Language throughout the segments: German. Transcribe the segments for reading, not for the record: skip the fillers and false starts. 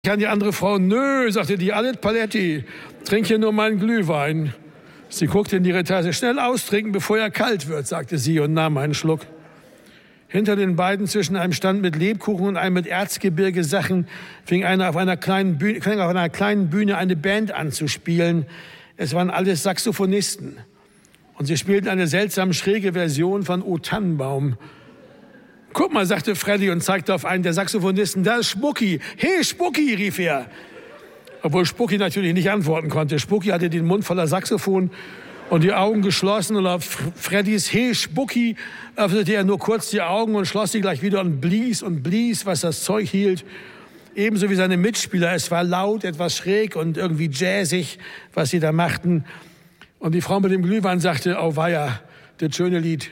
An die andere Frau, nö, sagte die, alles Paletti, trink hier nur meinen Glühwein. Sie guckte in ihre Tasse, schnell austrinken, bevor er kalt wird, sagte sie und nahm einen Schluck. Hinter den beiden zwischen einem Stand mit Lebkuchen und einem mit Erzgebirge-Sachen fing einer auf einer kleinen Bühne eine Band an zu spielen. Es waren alles Saxophonisten. Und sie spielten eine seltsam schräge Version von O Tannenbaum. Guck mal, sagte Freddy und zeigte auf einen der Saxophonisten, da ist Spucki. Hey, Spucki, rief er. Obwohl Spucki natürlich nicht antworten konnte. Spucki hatte den Mund voller Saxophon und die Augen geschlossen. Und auf Freddys Hey, Spucki öffnete er nur kurz die Augen und schloss sie gleich wieder und blies, was das Zeug hielt. Ebenso wie seine Mitspieler. Es war laut, etwas schräg und irgendwie jazzig, was sie da machten. Und die Frau mit dem Glühwein sagte, oh weia, das schöne Lied.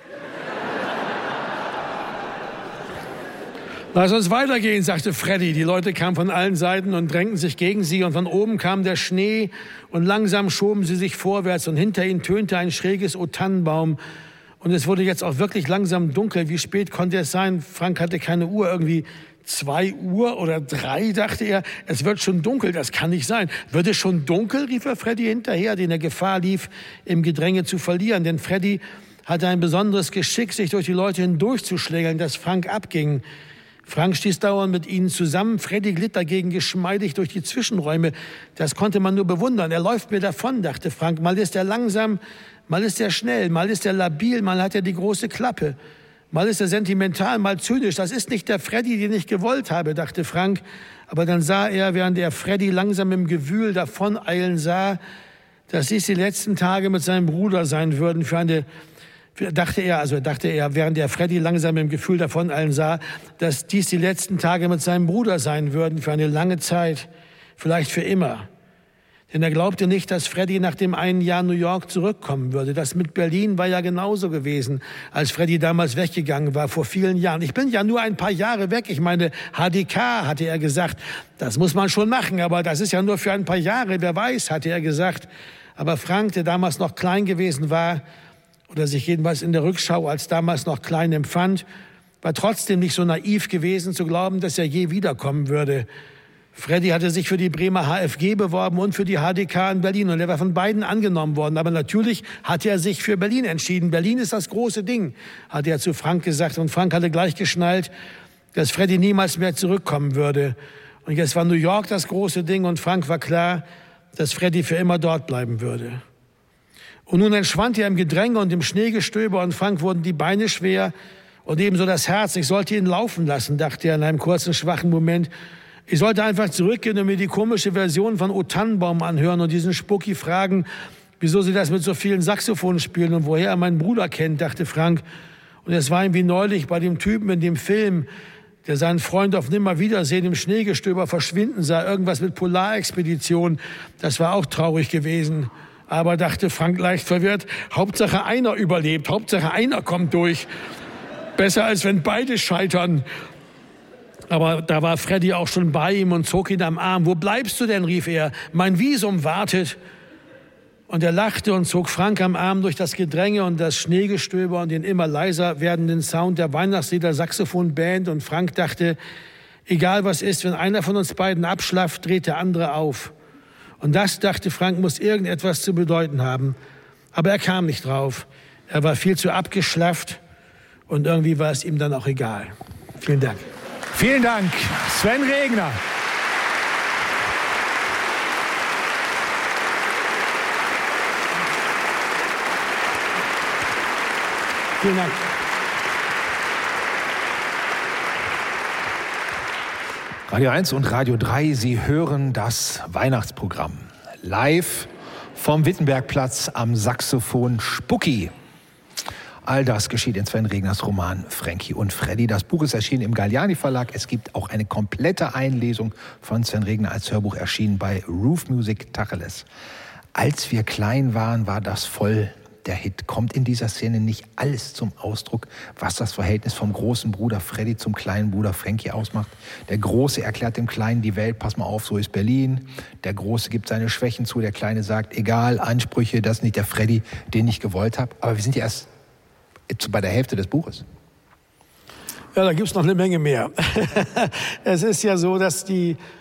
Lass uns weitergehen, sagte Freddy. Die Leute kamen von allen Seiten und drängten sich gegen sie. Und von oben kam der Schnee und langsam schoben sie sich vorwärts. Und hinter ihnen tönte ein schräges O Tannenbaum. Und es wurde jetzt auch wirklich langsam dunkel. Wie spät konnte es sein? Frank hatte keine Uhr, irgendwie 2 Uhr oder 3, dachte er. Es wird schon dunkel, das kann nicht sein. Wird es schon dunkel, rief er Freddy hinterher, den er Gefahr lief, im Gedränge zu verlieren. Denn Freddy hatte ein besonderes Geschick, sich durch die Leute hindurchzuschlägeln, dass Frank abging. Frank stieß dauernd mit ihnen zusammen. Freddy glitt dagegen geschmeidig durch die Zwischenräume. Das konnte man nur bewundern. Er läuft mir davon, dachte Frank. Mal ist er langsam, mal ist er schnell, mal ist er labil, mal hat er die große Klappe. Mal ist er sentimental, mal zynisch. Das ist nicht der Freddy, den ich gewollt habe, dachte Frank. Aber dann sah er, während er Freddy langsam im Gewühl davoneilen sah, dass dies die letzten Tage mit seinem Bruder sein würden dachte er, während er Freddy langsam im Gefühl davoneilen sah, dass dies die letzten Tage mit seinem Bruder sein würden, für eine lange Zeit, vielleicht für immer. Denn er glaubte nicht, dass Freddy nach dem einen Jahr New York zurückkommen würde. Das mit Berlin war ja genauso gewesen, als Freddy damals weggegangen war, vor vielen Jahren. Ich bin ja nur ein paar Jahre weg. Ich meine, HDK, hatte er gesagt. Das muss man schon machen, aber das ist ja nur für ein paar Jahre. Wer weiß, hatte er gesagt. Aber Frank, der damals noch klein gewesen war, oder sich jedenfalls in der Rückschau als damals noch klein empfand, war trotzdem nicht so naiv gewesen, zu glauben, dass er je wiederkommen würde. Freddy hatte sich für die Bremer HFG beworben und für die HDK in Berlin und er war von beiden angenommen worden. Aber natürlich hatte er sich für Berlin entschieden. Berlin ist das große Ding, hat er zu Frank gesagt. Und Frank hatte gleich geschnallt, dass Freddy niemals mehr zurückkommen würde. Und jetzt war New York das große Ding und Frank war klar, dass Freddy für immer dort bleiben würde. Und nun entschwand er im Gedränge und im Schneegestöber und Frank wurden die Beine schwer und ebenso das Herz. Ich sollte ihn laufen lassen, dachte er in einem kurzen, schwachen Moment. Ich sollte einfach zurückgehen und mir die komische Version von O Tannenbaum anhören und diesen Spucki fragen, wieso sie das mit so vielen Saxophonen spielen und woher er meinen Bruder kennt, dachte Frank. Und es war ihm wie neulich bei dem Typen in dem Film, der seinen Freund auf Nimmerwiedersehen im Schneegestöber verschwinden sah. Irgendwas mit Polarexpedition. Das war auch traurig gewesen. Aber, dachte Frank leicht verwirrt, Hauptsache einer überlebt, Hauptsache einer kommt durch. Besser als wenn beide scheitern. Aber da war Freddy auch schon bei ihm und zog ihn am Arm. Wo bleibst du denn, rief er. Mein Visum wartet. Und er lachte und zog Frank am Arm durch das Gedränge und das Schneegestöber und den immer leiser werdenden Sound der Weihnachtslieder Saxophonband. Und Frank dachte, egal was ist, wenn einer von uns beiden abschlafft, dreht der andere auf. Und das, dachte Frank, muss irgendetwas zu bedeuten haben. Aber er kam nicht drauf. Er war viel zu abgeschlafft und irgendwie war es ihm dann auch egal. Vielen Dank. Vielen Dank, Sven Regner. Vielen Dank. Radio 1 und Radio 3, Sie hören das Weihnachtsprogramm. Live vom Wittenbergplatz am Saxophon Spucki. All das geschieht in Sven Regners Roman Frankie und Freddy. Das Buch ist erschienen im Galliani Verlag. Es gibt auch eine komplette Einlesung von Sven Regner als Hörbuch erschienen bei Roof Music Tacheles. Als wir klein waren, war das voll der Hit. Kommt in dieser Szene nicht alles zum Ausdruck, was das Verhältnis vom großen Bruder Freddy zum kleinen Bruder Frankie ausmacht? Der Große erklärt dem Kleinen die Welt, pass mal auf, so ist Berlin. Der Große gibt seine Schwächen zu, der Kleine sagt, egal, Ansprüche, das ist nicht der Freddy, den ich gewollt habe. Aber wir sind ja erst bei der Hälfte des Buches. Ja, da gibt's noch eine Menge mehr. Es ist ja so, dass die